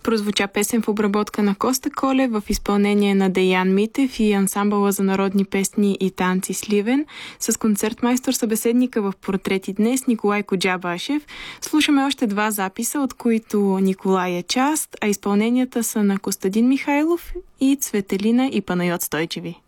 Прозвуча песен в обработка на Коста Колев в изпълнение на Деян Митев и ансамбъла за народни песни и танци Сливен, с концертмайстор събеседника в Портрети днес Николай Коджабашев. Слушаме още два записа, от които Николай е част, а изпълненията са на Костадин Михайлов и Цветелина и Панайот Стойчеви.